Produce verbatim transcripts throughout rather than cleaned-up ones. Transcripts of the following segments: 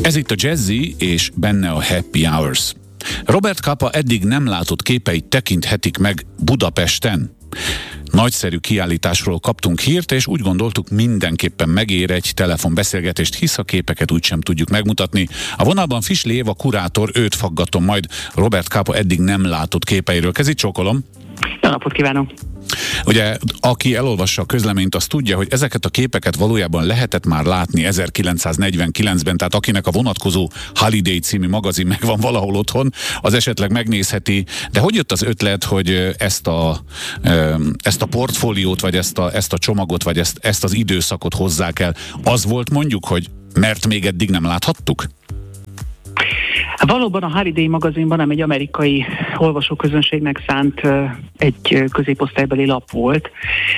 Ez itt a Jazzy, és benne a Happy Hours. Robert Capa eddig nem látott képeit tekinthetik meg Budapesten. Nagyszerű kiállításról kaptunk hírt, és úgy gondoltuk, mindenképpen megér egy telefonbeszélgetést, hisz a képeket úgysem tudjuk megmutatni. A vonalban Fisli Éva kurátor, őt faggatom majd Robert Capa eddig nem látott képeiről. Kezit csókolom! Jó napot kívánok! Ugye, aki elolvassa a közleményt, az tudja, hogy ezeket a képeket valójában lehetett már látni ezerkilencszáznegyvenkilencben, tehát akinek a vonatkozó Holiday című magazin megvan valahol otthon, az esetleg megnézheti. De hogy jött az ötlet, hogy ezt a, ezt a portfóliót, vagy ezt a, ezt a csomagot, vagy ezt, ezt az időszakot hozzák el? Az volt mondjuk, hogy mert még eddig nem láthattuk? Valóban a Holiday magazinban, nem egy amerikai olvasóközönségnek szánt egy középosztálybeli lap volt.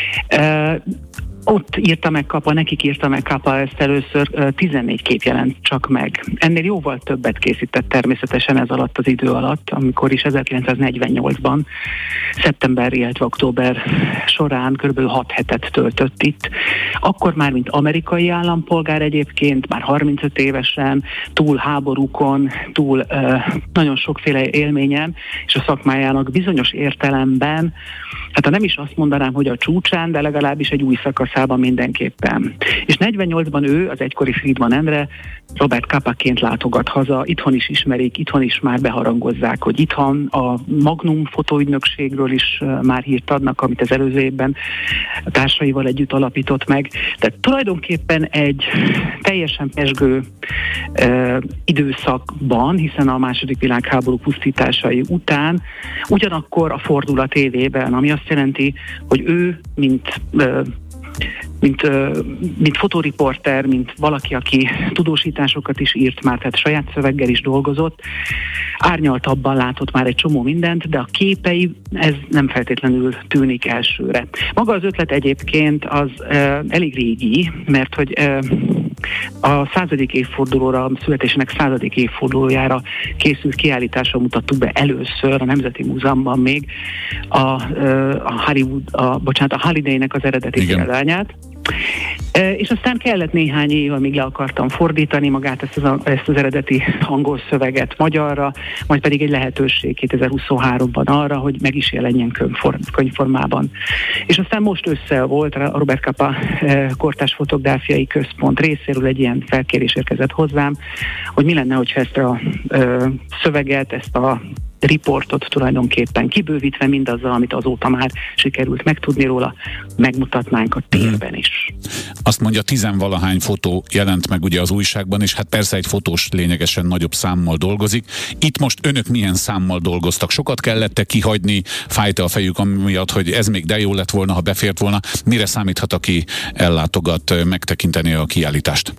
Ott írta meg Capa, nekik írta meg Capa ezt először, tizennégy kép jelent csak meg. Ennél jóval többet készített természetesen ez alatt az idő alatt, amikor is ezerkilencszáznegyvennyolcban, szeptember, illetve október során kb. hat hetet töltött itt. Akkor már, mint amerikai állampolgár egyébként, már harmincöt évesen, túl háborúkon, túl uh, nagyon sokféle élményen, és a szakmájának bizonyos értelemben, hát ha nem is azt mondanám, hogy a csúcsán, de legalábbis egy új szakaszában mindenképpen. És negyvennyolcban ő, az egykori Friedman Endre, Robert Capaként látogat haza, itthon is ismerik, itthon is már beharangozzák, hogy itthon a Magnum fotóügynökségről is már hírt adnak, amit az előző évben a társaival együtt alapított meg. Tehát tulajdonképpen egy teljesen pezsgő uh, időszakban, hiszen a második világháború pusztításai után, ugyanakkor a fordulat évében, ami azt jelenti, hogy ő, mint uh, Mint, mint fotóriporter, mint valaki, aki tudósításokat is írt már, tehát saját szöveggel is dolgozott, árnyaltabban látott már egy csomó mindent, de a képei, ez nem feltétlenül tűnik elsőre. Maga az ötlet egyébként az uh, elég régi, mert hogy uh, a századik évfordulóra, a születésének századik évfordulójára készült kiállításra mutattuk be először a Nemzeti Múzeumban még a, a Hollywood, a, bocsánat, a Holiday-nek az eredeti példányát. E, és aztán kellett néhány év, amíg le akartam fordítani magát ezt az, ezt az eredeti angol szöveget magyarra, majd pedig egy lehetőség kétezer-huszonháromban arra, hogy meg is jelenjen könyvformában. És aztán most össze volt a Robert Capa e, Kortárs Fotográfiai Központ részéről egy ilyen felkérés érkezett hozzám, hogy mi lenne, hogyha ezt a e, szöveget, ezt a riportot tulajdonképpen kibővítve mindazzal, amit azóta már sikerült megtudni róla, megmutatnánk a térben is. Azt mondja, tizenvalahány fotó jelent meg ugye az újságban, és hát persze egy fotós lényegesen nagyobb számmal dolgozik. Itt most önök milyen számmal dolgoztak? Sokat kellett kihagyni, fájta a fejük amiatt, hogy ez még de jó lett volna, ha befért volna. Mire számíthat, aki ellátogat megtekinteni a kiállítást?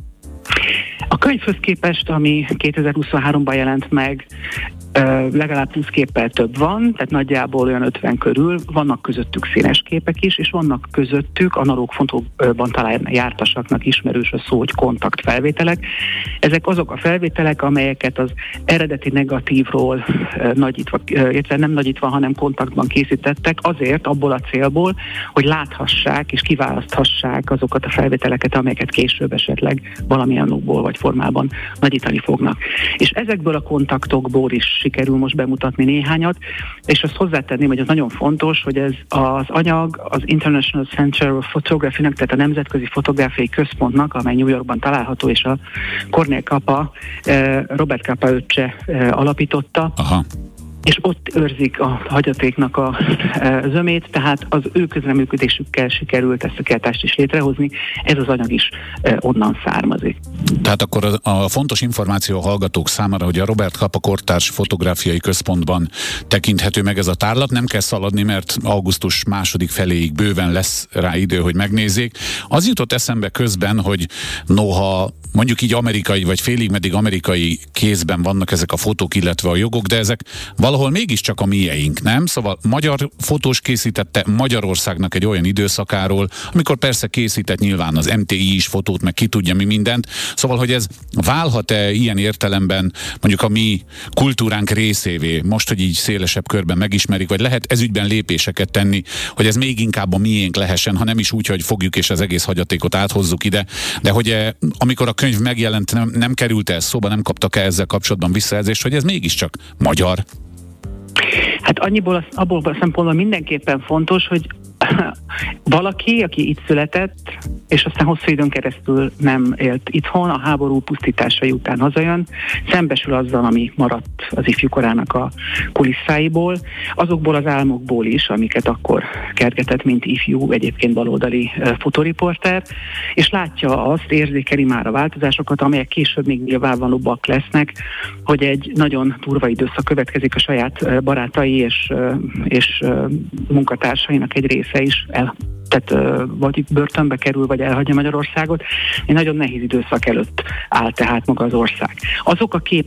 A könyvhöz képest, ami kétezer-huszonháromban jelent meg, legalább húsz képpel több van, tehát nagyjából olyan ötven körül, vannak közöttük színes képek is, és vannak közöttük analóg fotóban talán jártasaknak ismerős a szó, hogy kontaktfelvételek. Ezek azok a felvételek, amelyeket az eredeti negatívról nagyítva, illetve nem nagyítva, hanem kontaktban készítettek, azért, abból a célból, hogy láthassák és kiválaszthassák azokat a felvételeket, amelyeket később esetleg valamilyen okból vagy formában nagyítani fognak. És ezekből a kontaktokból is sikerül most bemutatni néhányat, és azt hozzátenném, hogy ez nagyon fontos, hogy ez az anyag az International Center of Photography-nak, tehát a Nemzetközi Fotográfiai Központnak, amely New Yorkban található, és a Cornél Capa, Robert Capa öccse alapította. Aha. És ott őrzik a hagyatéknak a zömét, tehát az ő közreműködésükkel sikerült ezt a kiállítást is létrehozni, ez az anyag is onnan származik. Tehát akkor a, a fontos információ a hallgatók számára, hogy a Robert Capa Kortárs Fotográfiai Központban tekinthető meg ez a tárlat, nem kell szaladni, mert augusztus második feléig bőven lesz rá idő, hogy megnézzék. Az jutott eszembe közben, hogy noha mondjuk így amerikai, vagy félig meddig amerikai kézben vannak ezek a fotók, illetve a jogok, de ezek valahol mégiscsak a mieink, nem? Szóval magyar fotós készítette Magyarországnak egy olyan időszakáról, amikor persze készített nyilván az em té i is fotót, meg ki tudja mi mindent. Szóval, hogy ez válhat-e ilyen értelemben mondjuk a mi kultúránk részévé, most, hogy így szélesebb körben megismerik, vagy lehet ezügyben lépéseket tenni, hogy ez még inkább a miénk lehessen, ha nem is úgy, hogy fogjuk és az egész hagyatékot áthozzuk ide, de hogy amikor a könyv megjelent, nem, nem került el szóba, nem kaptak el ezzel kapcsolatban visszajelzést, hogy ez mégiscsak magyar? Hát annyiból, abból a szempontból mindenképpen fontos, hogy valaki, aki itt született, és aztán hosszú időn keresztül nem élt itthon, a háború pusztításai után hazajön, szembesül azzal, ami maradt az ifjúkorának a kulisszáiból, azokból az álmokból is, amiket akkor kergetett, mint ifjú, egyébként baloldali fotoriporter, és látja azt, érzékeli már a változásokat, amelyek később még nyilvánvalóbbak lesznek, hogy egy nagyon durva időszak következik a saját barátai és, és munkatársainak egy része is el, tehát vagy itt börtönbe kerül, vagy elhagyja Magyarországot. Egy nagyon nehéz időszak előtt áll tehát maga az ország. Azok a képek,